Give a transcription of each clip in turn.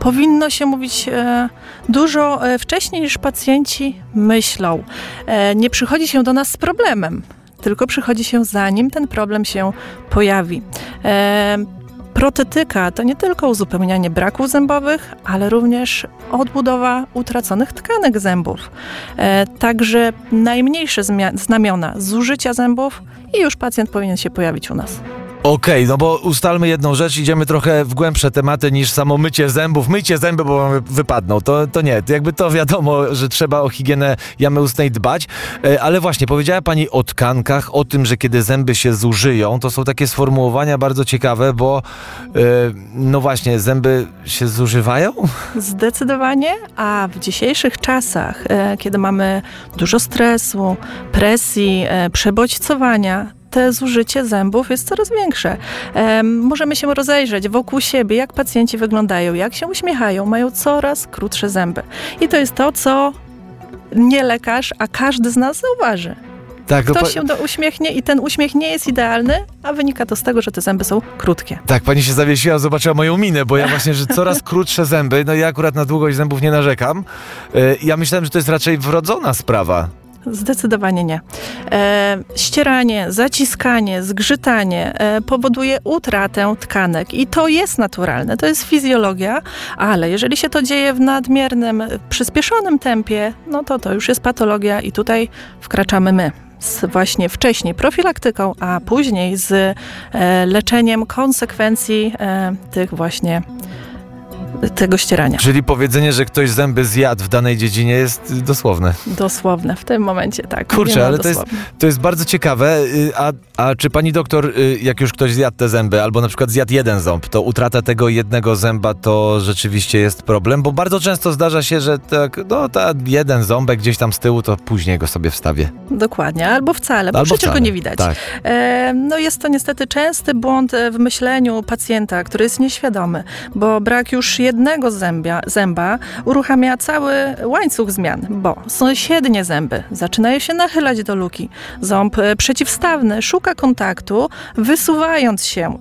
powinno się mówić dużo wcześniej niż pacjenci myślą. Nie przychodzi się do nas z problemem, tylko przychodzi się zanim ten problem się pojawi. Protetyka to nie tylko uzupełnianie braków zębowych, ale również odbudowa utraconych tkanek zębów. Także najmniejsze znamiona zużycia zębów i już pacjent powinien się pojawić u nas. Okej, no bo ustalmy jedną rzecz, idziemy trochę w głębsze tematy niż samo mycie zębów. Myjcie zęby, bo wypadną. To nie, jakby to wiadomo, że trzeba o higienę jamy ustnej dbać. Ale właśnie, powiedziała pani o tkankach, o tym, że kiedy zęby się zużyją, to są takie sformułowania bardzo ciekawe, bo no właśnie, zęby się zużywają? Zdecydowanie, a w dzisiejszych czasach, kiedy mamy dużo stresu, presji, przebodźcowania, te zużycie zębów jest coraz większe. Możemy się rozejrzeć wokół siebie, jak pacjenci wyglądają, jak się uśmiechają, mają coraz krótsze zęby. I to jest to, co nie lekarz, a każdy z nas zauważy. Tak, Ktoś się uśmiechnie i ten uśmiech nie jest idealny, a wynika to z tego, że te zęby są krótkie. Tak, pani się zawiesiła, zobaczyła moją minę, bo ja właśnie, że coraz krótsze zęby, no ja akurat na długość zębów nie narzekam. Ja myślałem, że to jest raczej wrodzona sprawa. Zdecydowanie nie. Ścieranie, zaciskanie, zgrzytanie powoduje utratę tkanek i to jest naturalne, to jest fizjologia, ale jeżeli się to dzieje w nadmiernym, przyspieszonym tempie, no to już jest patologia i tutaj wkraczamy my. Właśnie wcześniej profilaktyką, a później z leczeniem konsekwencji tych właśnie tego ścierania. Czyli powiedzenie, że ktoś zęby zjadł w danej dziedzinie jest dosłowne. Dosłowne, w tym momencie tak. Kurczę, ale to jest bardzo ciekawe. A czy pani doktor, jak już ktoś zjadł te zęby, albo na przykład zjadł jeden ząb, to utrata tego jednego zęba to rzeczywiście jest problem? Bo bardzo często zdarza się, że jeden ząbek gdzieś tam z tyłu, to później go sobie wstawię. Dokładnie, albo wcale, bo przecież go nie widać. Tak. Jest to niestety częsty błąd w myśleniu pacjenta, który jest nieświadomy, bo brak już jednego zęba uruchamia cały łańcuch zmian, bo sąsiednie zęby zaczynają się nachylać do luki. Ząb przeciwstawny szuka kontaktu, wysuwając się,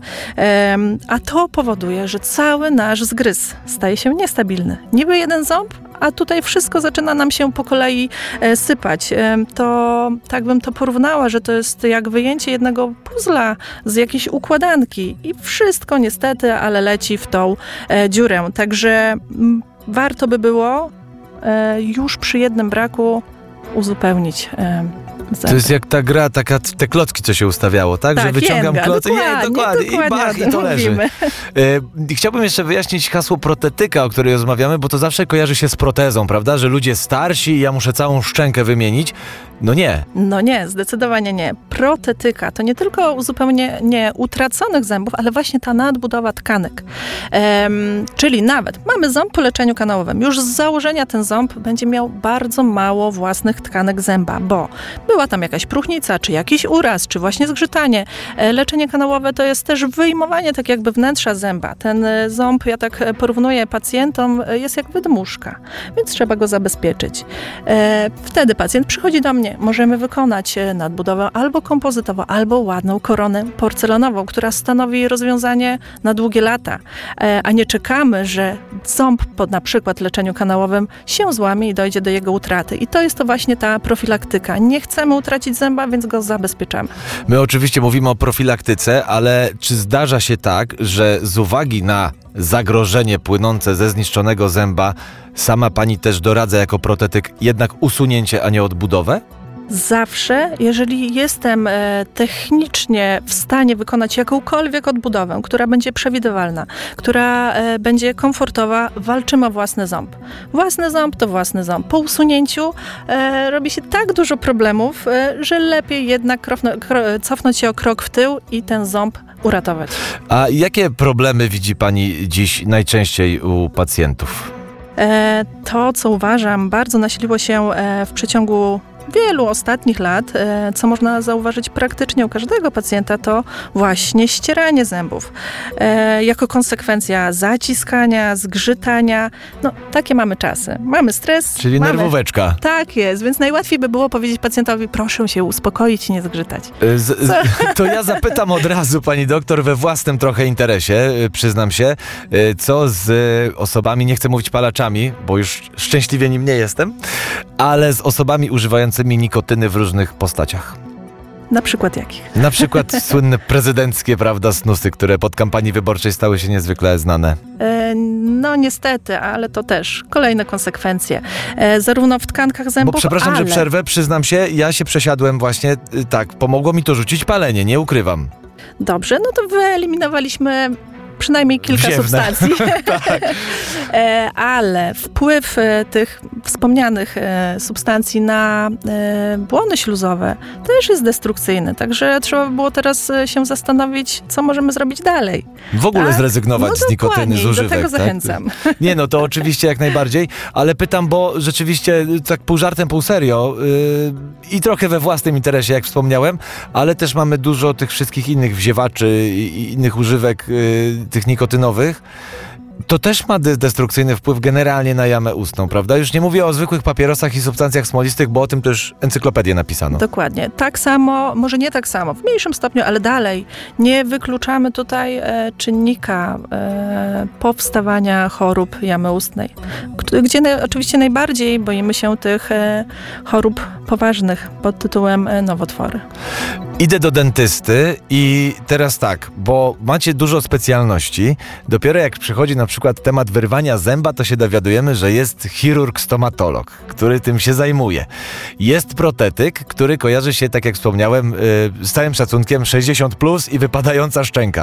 a to powoduje, że cały nasz zgryz staje się niestabilny. Niby jeden ząb, a tutaj wszystko zaczyna nam się po kolei sypać. To tak bym to porównała, że to jest jak wyjęcie jednego puzzla z jakiejś układanki i wszystko niestety, ale leci w tą dziurę. Także warto by było już przy jednym braku uzupełnić zęby. To jest jak ta gra, te klocki, co się ustawiało, tak? Że wyciągam kloce dokładnie, i bach, i to leży. Chciałbym jeszcze wyjaśnić hasło protetyka, o której rozmawiamy, bo to zawsze kojarzy się z protezą, prawda? Że ludzie starsi i ja muszę całą szczękę wymienić. No nie. No nie, zdecydowanie nie. Protetyka to nie tylko uzupełnienie utraconych zębów, ale właśnie ta nadbudowa tkanek. Czyli nawet mamy ząb po leczeniu kanałowym. Już z założenia ten ząb będzie miał bardzo mało własnych tkanek zęba, bo była tam jakaś próchnica, czy jakiś uraz, czy właśnie zgrzytanie. Leczenie kanałowe to jest też wyjmowanie tak jakby wnętrza zęba. Ten ząb, ja tak porównuję pacjentom, jest jak wydmuszka, więc trzeba go zabezpieczyć. Wtedy pacjent przychodzi do mnie. Możemy wykonać nadbudowę albo kompozytową, albo ładną koronę porcelanową, która stanowi rozwiązanie na długie lata, a nie czekamy, że ząb po na przykład leczeniu kanałowym się złamie i dojdzie do jego utraty. I to jest to właśnie ta profilaktyka. Nie chcemy utracić zęba, więc go zabezpieczamy. My oczywiście mówimy o profilaktyce, ale czy zdarza się tak, że z uwagi na zagrożenie płynące ze zniszczonego zęba sama pani też doradza jako protetyk jednak usunięcie, a nie odbudowę? Zawsze, jeżeli jestem technicznie w stanie wykonać jakąkolwiek odbudowę, która będzie przewidywalna, która będzie komfortowa, walczymy o własny ząb. Własny ząb to własny ząb. Po usunięciu robi się tak dużo problemów, że lepiej jednak cofnąć się o krok w tył i ten ząb uratować. A jakie problemy widzi pani dziś najczęściej u pacjentów? To, co uważam, bardzo nasiliło się w przeciągu wielu ostatnich lat, co można zauważyć praktycznie u każdego pacjenta, to właśnie ścieranie zębów. Jako konsekwencja zaciskania, zgrzytania. No, takie mamy czasy. Mamy stres. Czyli nerwóweczka. Tak jest, więc najłatwiej by było powiedzieć pacjentowi, proszę się uspokoić i nie zgrzytać. To ja zapytam od razu, pani doktor, we własnym trochę interesie, przyznam się, co z osobami, nie chcę mówić palaczami, bo już szczęśliwie nim nie jestem, ale z osobami używającymi nikotyny w różnych postaciach. Na przykład jakich? Na przykład słynne prezydenckie, prawda, snusy, które pod kampanii wyborczej stały się niezwykle znane. No niestety, ale to też kolejne konsekwencje. Zarówno w tkankach zębów, bo przepraszam, że przerwę, przyznam się, ja się przesiadłem właśnie, tak, pomogło mi to rzucić palenie, nie ukrywam. Dobrze, no to wyeliminowaliśmy przynajmniej kilka substancji. Tak. Ale wpływ tych wspomnianych substancji na błony śluzowe też jest destrukcyjny. Także trzeba by było teraz się zastanowić, co możemy zrobić dalej. W ogóle zrezygnować z nikotyny, z używek. Do tego zachęcam. Tak? Nie, no to oczywiście jak najbardziej, ale pytam, bo rzeczywiście tak pół żartem, pół serio i trochę we własnym interesie, jak wspomniałem, ale też mamy dużo tych wszystkich innych wziewaczy i innych używek tych nikotynowych. To też ma destrukcyjny wpływ generalnie na jamę ustną, prawda? Już nie mówię o zwykłych papierosach i substancjach smolistych, bo o tym też encyklopedię napisano. Dokładnie. Tak samo, może nie tak samo, w mniejszym stopniu, ale dalej. Nie wykluczamy tutaj czynnika powstawania chorób jamy ustnej, gdzie oczywiście najbardziej boimy się tych chorób poważnych pod tytułem nowotwory. Idę do dentysty i teraz tak, bo macie dużo specjalności. Dopiero jak przychodzi na przykład temat wyrwania zęba, to się dowiadujemy, że jest chirurg-stomatolog, który tym się zajmuje. Jest protetyk, który kojarzy się, tak jak wspomniałem, z całym szacunkiem 60+ i wypadająca szczęka.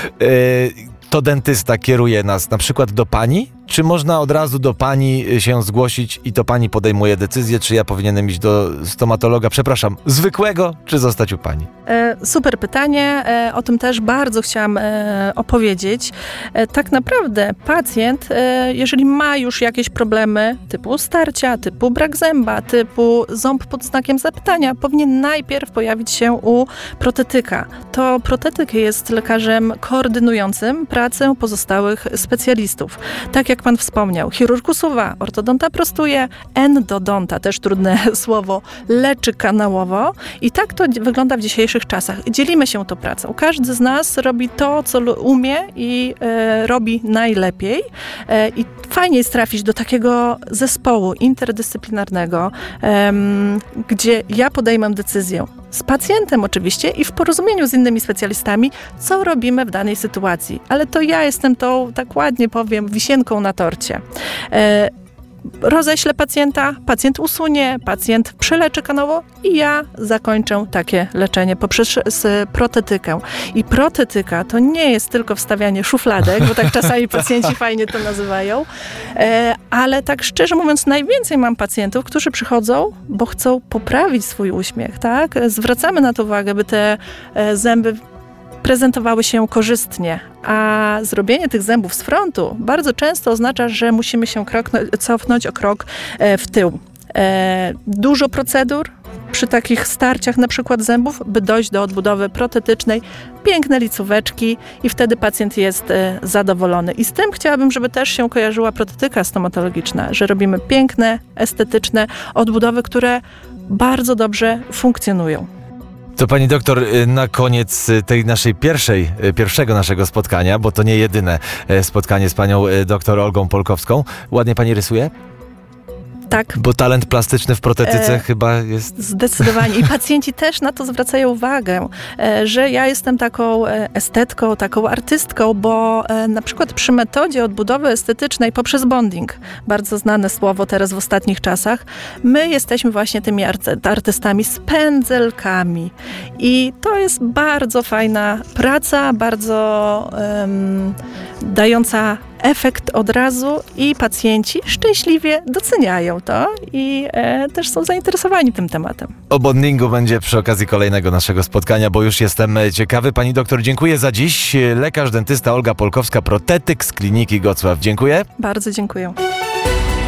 To dentysta kieruje nas na przykład do pani? Czy można od razu do pani się zgłosić i to pani podejmuje decyzję, czy ja powinienem iść do stomatologa, przepraszam, zwykłego, czy zostać u pani? Super pytanie. O tym też bardzo chciałam opowiedzieć. Tak naprawdę pacjent, jeżeli ma już jakieś problemy typu starcia, typu brak zęba, typu ząb pod znakiem zapytania, powinien najpierw pojawić się u protetyka. To protetyk jest lekarzem koordynującym pracę pozostałych specjalistów. Tak jak pan wspomniał, chirurg usuwa, ortodonta prostuje, endodonta, też trudne słowo, leczy kanałowo i tak to wygląda w dzisiejszych czasach. Dzielimy się tą pracą. Każdy z nas robi to, co umie i robi najlepiej i fajnie jest trafić do takiego zespołu interdyscyplinarnego, gdzie ja podejmę decyzję z pacjentem oczywiście i w porozumieniu z innymi specjalistami, co robimy w danej sytuacji. Ale to ja jestem tą, tak ładnie powiem, wisienką na torcie. Roześlę pacjenta, pacjent usunie, pacjent przeleczy kanałowo i ja zakończę takie leczenie poprzez protetykę. I protetyka to nie jest tylko wstawianie szufladek, bo tak czasami pacjenci fajnie to nazywają, ale tak szczerze mówiąc, najwięcej mam pacjentów, którzy przychodzą, bo chcą poprawić swój uśmiech, tak? Zwracamy na to uwagę, by te zęby prezentowały się korzystnie, a zrobienie tych zębów z frontu bardzo często oznacza, że musimy się cofnąć o krok w tył. Dużo procedur przy takich starciach na przykład zębów, by dojść do odbudowy protetycznej, piękne licóweczki i wtedy pacjent jest zadowolony. I z tym chciałabym, żeby też się kojarzyła protetyka stomatologiczna, że robimy piękne, estetyczne odbudowy, które bardzo dobrze funkcjonują. To pani doktor, na koniec tej naszej pierwszego naszego spotkania, bo to nie jedyne spotkanie z panią doktor Olgą Polkowską. Ładnie pani rysuje? Tak. Bo talent plastyczny w protetyce chyba jest... Zdecydowanie. I pacjenci też na to zwracają uwagę, że ja jestem taką estetką, taką artystką, bo na przykład przy metodzie odbudowy estetycznej poprzez bonding, bardzo znane słowo teraz w ostatnich czasach, my jesteśmy właśnie tymi artystami z pędzelkami. I to jest bardzo fajna praca, bardzo dająca efekt od razu i pacjenci szczęśliwie doceniają to i też są zainteresowani tym tematem. O bondingu będzie przy okazji kolejnego naszego spotkania, bo już jestem ciekawy. Pani doktor, dziękuję za dziś. Lekarz dentysta Olga Polkowska, protetyk z Kliniki Gocław. Dziękuję. Bardzo dziękuję.